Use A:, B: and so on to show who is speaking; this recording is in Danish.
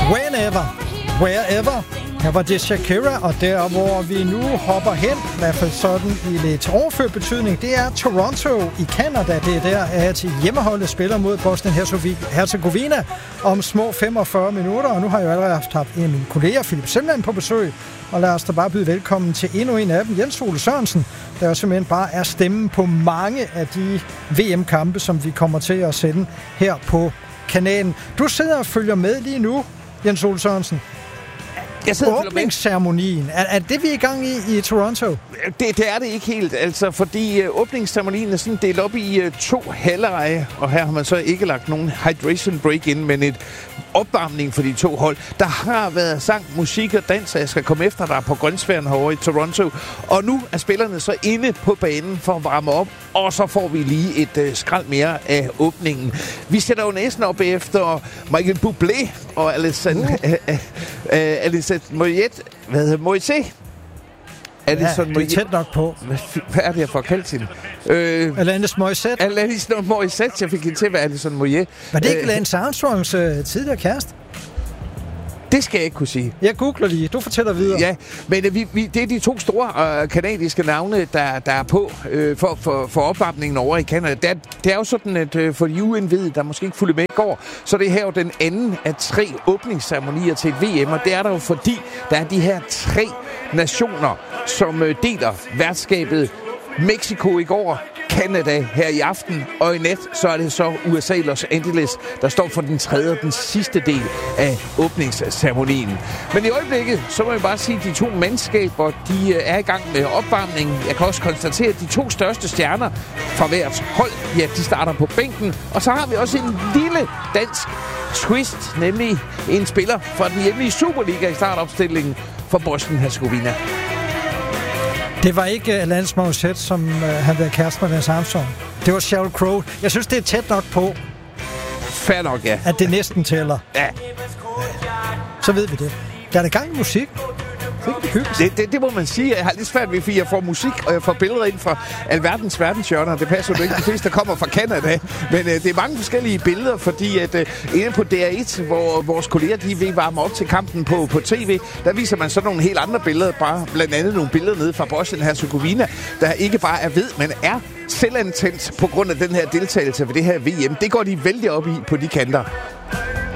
A: Whenever, Wherever. Her var det Shakira, og der hvor vi nu hopper hen, i hvert fald sådan i lidt overført betydning, det er Toronto i Canada. Det er der, at hjemmeholdet spiller mod Bosnien-Herzegovina om små 45 minutter, og nu har jeg jo allerede haft en af mine kolleger, Philip Semland, på besøg, og lad os da bare byde velkommen til endnu en af dem, Jens Ole Sørensen, der jo simpelthen bare er stemmen på mange af de VM-kampe, som vi kommer til at sende her på kanalen. Du sidder og følger med lige nu, Jens Ole Sørensen. Åbningsceremonien, er det, vi er i gang i Toronto?
B: Det er det ikke helt, altså, fordi åbningsceremonien er sådan delt op i 2 halvleje, og her har man så ikke lagt nogen hydration break ind, men et opvarmning for de 2 hold. Der har været sang, musik og dans, og jeg skal komme efter dig på grønsværen herovre i Toronto, og nu er spillerne så inde på banen for at varme op, og så får vi lige et skrald mere af åbningen. Vi sætter jo næsten op efter Michael Bublé og Alison Moyet. Hvad hedder Moyet?
A: Alison Moyet. Det er tæt nok på.
B: Hvad er det, jeg får kaldt hende?
A: Alanis Morissette.
B: Alanis Morissette, jeg fik hende til at være Alison Moyet.
A: Var det ikke Lance Armstrongs tidligere kæreste?
B: Det skal jeg ikke kunne sige.
A: Jeg googler lige. Du fortæller videre.
B: Ja, men det er de 2 store kanadiske navne, der er på for opvarmningen over i Canada. Det er jo sådan, at for de uindvidede, der måske ikke fulgte med i går, så det her jo den anden af 3 åbningsceremonier til et VM, og det er der jo fordi, der er de her 3 nationer, som deler værtskabet. Mexico i går, Canada her i aften, og i nat, så er det så USA Los Angeles, der står for den 3. og den sidste del af åbningsceremonien. Men i øjeblikket, så må jeg bare sige, at de 2 mandskaber, de er i gang med opvarmningen. Jeg kan også konstatere, at de 2 største stjerner fra hvert hold, ja, de starter på bænken. Og så har vi også en lille dansk twist, nemlig en spiller fra den hjemlige Superliga i startopstillingen for Bosnien-Herzegovina.
A: Det var ikke Alanis Morissette, som havde været kæreste med Lance Armstrong. Det var Sheryl Crow. Jeg synes, det er tæt nok på.
B: Fair nok, ja.
A: At det næsten tæller.
B: Ja.
A: Så ved vi det. Der er det gang i musik.
B: Det må man sige. Jeg har lidt svært ved, fordi jeg får musik, og jeg får billeder ind fra alverdens verdenshjørner. Det passer jo ikke. De fleste, der kommer fra Canada. Men det er mange forskellige billeder, fordi at inde på DR1, hvor vores kolleger, de vil varme op til kampen på tv, der viser man så nogle helt andre billeder. Bare blandt andet nogle billeder nede fra Bosnien-Herzegovina, der ikke bare er ved, men er selvantændt på grund af den her deltagelse ved det her VM. Det går de vældig op i på de kanter.